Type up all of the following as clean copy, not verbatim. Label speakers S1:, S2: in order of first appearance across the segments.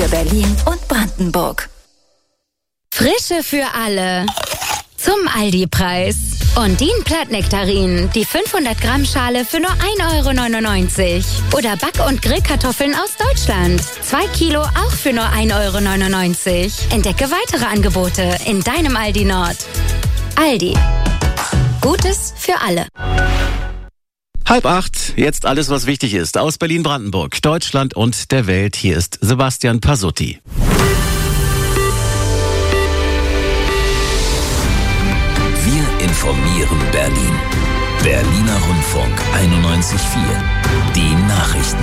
S1: Berlin und Brandenburg.
S2: Frische für alle. Zum Aldi-Preis. Ondin-Plattnektarinen, die 500 Gramm Schale für nur 1,99 €. Oder Back- und Grillkartoffeln aus Deutschland. 2 Kilo auch für nur 1,99 €. Entdecke weitere Angebote in deinem Aldi Nord. Aldi. Gutes für alle.
S3: 7:30, jetzt alles, was wichtig ist. Aus Berlin-Brandenburg, Deutschland und der Welt. Hier ist Sebastian Pasutti.
S4: Wir informieren Berlin. Berliner Rundfunk 91.4. Die Nachrichten.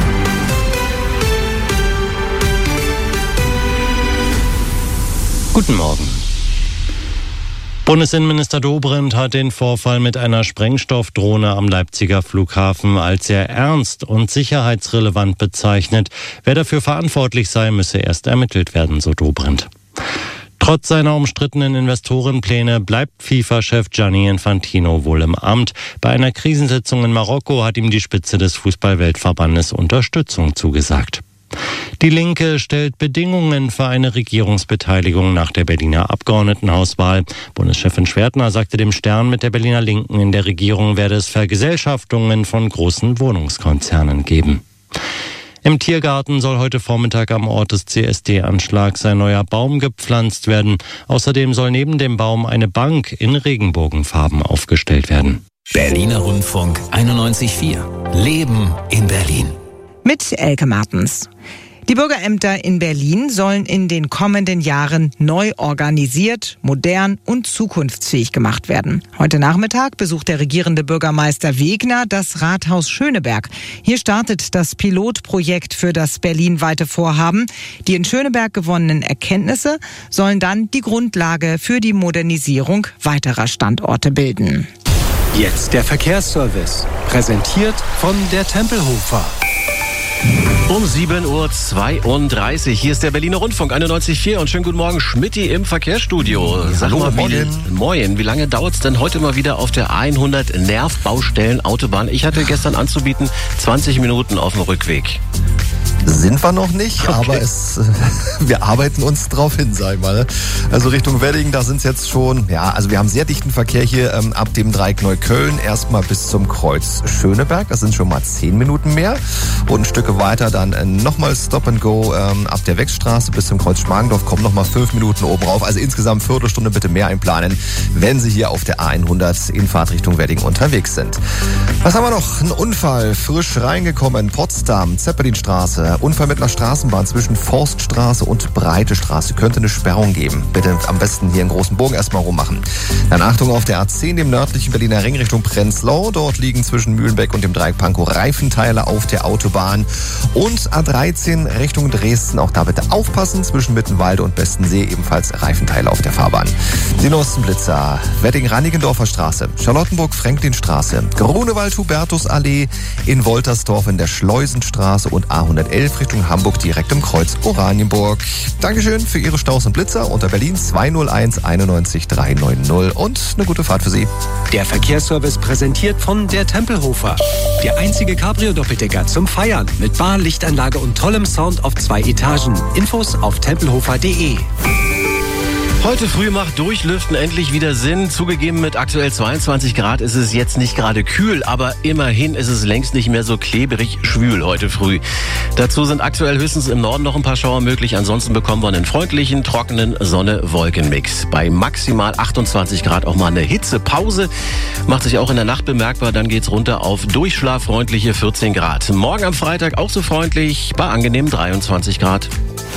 S5: Guten Morgen. Bundesinnenminister Dobrindt hat den Vorfall mit einer Sprengstoffdrohne am Leipziger Flughafen als sehr ernst und sicherheitsrelevant bezeichnet. Wer dafür verantwortlich sei, müsse erst ermittelt werden, so Dobrindt. Trotz seiner umstrittenen Investorenpläne bleibt FIFA-Chef Gianni Infantino wohl im Amt. Bei einer Krisensitzung in Marokko hat ihm die Spitze des Fußball-Weltverbandes Unterstützung zugesagt. Die Linke stellt Bedingungen für eine Regierungsbeteiligung nach der Berliner Abgeordnetenhauswahl. Bundeschefin Schwertner sagte dem Stern, mit der Berliner Linken in der Regierung werde es Vergesellschaftungen von großen Wohnungskonzernen geben. Im Tiergarten soll heute Vormittag am Ort des CSD-Anschlags ein neuer Baum gepflanzt werden. Außerdem soll neben dem Baum eine Bank in Regenbogenfarben aufgestellt werden.
S4: Berliner Rundfunk 91.4. Leben in Berlin.
S6: Mit Elke Martens. Die Bürgerämter in Berlin sollen in den kommenden Jahren neu organisiert, modern und zukunftsfähig gemacht werden. Heute Nachmittag besucht der regierende Bürgermeister Wegner das Rathaus Schöneberg. Hier startet das Pilotprojekt für das berlinweite Vorhaben. Die in Schöneberg gewonnenen Erkenntnisse sollen dann die Grundlage für die Modernisierung weiterer Standorte bilden.
S7: Jetzt der Verkehrsservice, präsentiert von der Tempelhofer.
S3: Um 7:32 Uhr. Hier ist der Berliner Rundfunk 91.4 und schönen guten Morgen, Schmidti im Verkehrsstudio. Sag
S7: Hallo,
S3: mal, Moin. Wie lange dauert es denn heute mal wieder auf der 100 Nervbaustellen Autobahn? Ich hatte gestern anzubieten 20 Minuten auf dem Rückweg.
S8: Sind wir noch nicht,
S3: okay.
S8: Aber wir arbeiten uns drauf hin, sag ich mal. Also Richtung Wedding, da sind es jetzt schon, also wir haben sehr dichten Verkehr hier ab dem Dreieck Neukölln, erstmal bis zum Kreuz Schöneberg, das sind schon mal 10 Minuten mehr. Und ein Stück weiter dann nochmal Stop and Go ab der Wechstraße bis zum Kreuz Schmargendorf, kommen nochmal 5 Minuten oben rauf. Also insgesamt Viertelstunde bitte mehr einplanen, wenn Sie hier auf der A100 in Fahrtrichtung Wedding unterwegs sind. Was haben wir noch? Ein Unfall, frisch reingekommen, Potsdam, Zeppelinstraße. Unfall mit einer Straßenbahn zwischen Forststraße und Breite Straße. Könnte eine Sperrung geben. Bitte am besten hier in Großen Bogen erstmal rummachen. Dann Achtung auf der A10, dem nördlichen Berliner Ring Richtung Prenzlau. Dort liegen zwischen Mühlenbeck und dem Dreieck Pankow Reifenteile auf der Autobahn. Und A13 Richtung Dresden. Auch da bitte aufpassen. Zwischen Mittenwalde und Bestensee ebenfalls Reifenteile auf der Fahrbahn. Sinostenblitzer, Wedding-Reinickendorfer Straße, Charlottenburg-Franklinstraße, Grunewald-Hubertus-Allee, in Woltersdorf in der Schleusenstraße und A111 Richtung Hamburg direkt im Kreuz Oranienburg. Dankeschön für Ihre Staus und Blitzer unter Berlin 201 91 390 und eine gute Fahrt für Sie.
S7: Der Verkehrsservice präsentiert von der Tempelhofer. Der einzige Cabrio-Doppeldecker zum Feiern mit Bar, Lichtanlage und tollem Sound auf 2 Etagen. Infos auf tempelhofer.de.
S3: Heute früh macht Durchlüften endlich wieder Sinn. Zugegeben, mit aktuell 22 Grad ist es jetzt nicht gerade kühl, aber immerhin ist es längst nicht mehr so klebrig schwül heute früh. Dazu sind aktuell höchstens im Norden noch ein paar Schauer möglich. Ansonsten bekommen wir einen freundlichen, trockenen Sonne-Wolken-Mix. Bei maximal 28 Grad auch mal eine Hitzepause. Macht sich auch in der Nacht bemerkbar. Dann geht's runter auf durchschlaffreundliche 14 Grad. Morgen am Freitag auch so freundlich bei angenehmen 23 Grad.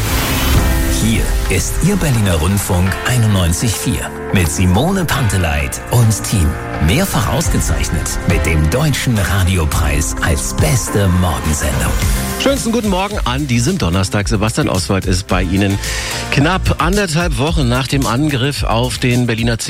S4: Hier ist Ihr Berliner Rundfunk 91.4 mit Simone Panteleit und Team. Mehrfach ausgezeichnet mit dem Deutschen Radiopreis als beste Morgensendung.
S3: Schönsten guten Morgen an diesem Donnerstag. Sebastian Oswald ist bei Ihnen. Knapp 1,5 Wochen nach dem Angriff auf den Berliner